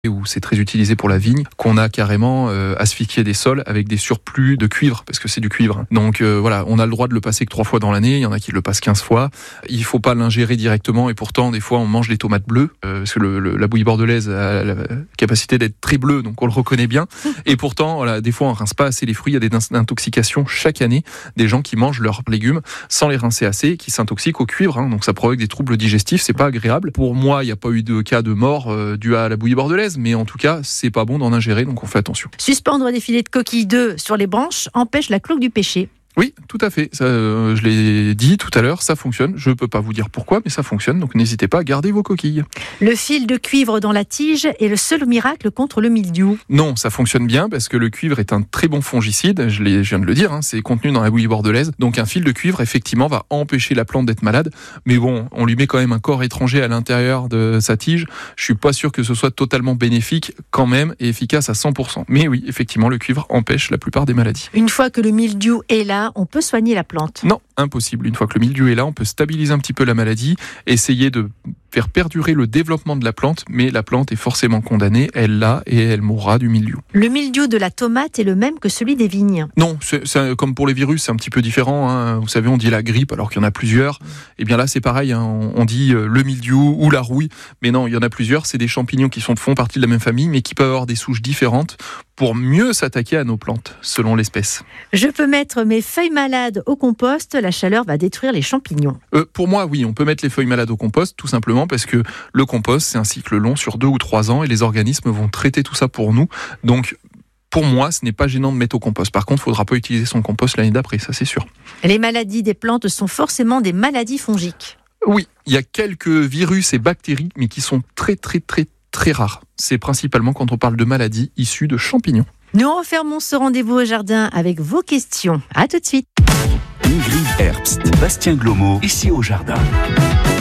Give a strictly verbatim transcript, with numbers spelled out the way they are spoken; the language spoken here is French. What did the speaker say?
où c'est très utilisé pour la vigne, qu'on a carrément euh, asphyxié des sols avec des surplus de cuivre, parce que c'est du cuivre. Donc euh, voilà, on a le droit de le passer que trois fois dans l'année, il y en a qui le passent quinze fois. Il faut pas l'ingérer directement, et pourtant, des fois, on mange des tomates bleues, euh, parce que le, le, la bouillie bordelaise a la capacité d'être très bleue, donc on le reconnaît bien. Et pourtant, voilà, des fois, on rince pas assez les fruits, il y a des intoxications chaque année, des gens qui mangent leurs légumes sans les rincer assez, qui s'intoxiquent au cuivre, hein, donc ça provoque des troubles digestifs, c'est pas agréable. Pour moi, il n'y a pas eu de cas de mort euh, dû à la bouillie bordelaise, mais en tout cas, c'est pas bon d'en ingérer, donc on fait attention. Suspendre des filets de coquilles d'œufs sur les branches empêche la cloque du péché. Oui, tout à fait. Ça, euh, je l'ai dit tout à l'heure, ça fonctionne. Je ne peux pas vous dire pourquoi, mais ça fonctionne. Donc n'hésitez pas à garder vos coquilles. Le fil de cuivre dans la tige est le seul miracle contre le mildiou. Non, ça fonctionne bien parce que le cuivre est un très bon fongicide. Je, l'ai, je viens de le dire, hein, c'est contenu dans la bouillie bordelaise. Donc un fil de cuivre, effectivement, va empêcher la plante d'être malade. Mais bon, on lui met quand même un corps étranger à l'intérieur de sa tige. Je suis pas sûr que ce soit totalement bénéfique quand même et efficace à cent pour cent. Mais oui, effectivement, le cuivre empêche la plupart des maladies. Une fois que le mildiou est là, on peut soigner la plante. Non, impossible. Une fois que le mildiou est là, on peut stabiliser un petit peu la maladie, essayer de faire perdurer le développement de la plante, mais la plante est forcément condamnée, elle l'a et elle mourra du mildiou. Le mildiou de la tomate est le même que celui des vignes. Non, c'est, c'est, comme pour les virus, c'est un petit peu différent. Hein. Vous savez, on dit la grippe alors qu'il y en a plusieurs. Et bien là, c'est pareil, hein. on, on dit le mildiou ou la rouille, mais non, il y en a plusieurs. C'est des champignons qui sont, font partie de la même famille, mais qui peuvent avoir des souches différentes pour mieux s'attaquer à nos plantes, selon l'espèce. Je peux mettre mes feuilles malades au compost, la chaleur va détruire les champignons. Euh, pour moi, oui, on peut mettre les feuilles malades au compost, tout simplement parce que le compost, c'est un cycle long sur deux ou trois ans et les organismes vont traiter tout ça pour nous. Donc, pour moi, ce n'est pas gênant de mettre au compost. Par contre, il ne faudra pas utiliser son compost l'année d'après, ça c'est sûr. Les maladies des plantes sont forcément des maladies fongiques. Oui, il y a quelques virus et bactéries, mais qui sont très très très très rares. C'est principalement quand on parle de maladies issues de champignons. Nous refermons ce rendez-vous au jardin avec vos questions. À tout de suite. Ingrid Herbst, Bastien Glomo, ici au jardin.